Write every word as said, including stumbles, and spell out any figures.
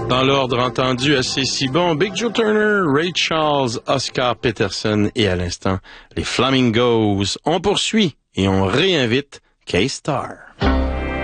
Dans l'ordre entendu assez si bon, Big Joe Turner, Ray Charles, Oscar Peterson et à l'instant, les Flamingos. On poursuit et on réinvite K-Star.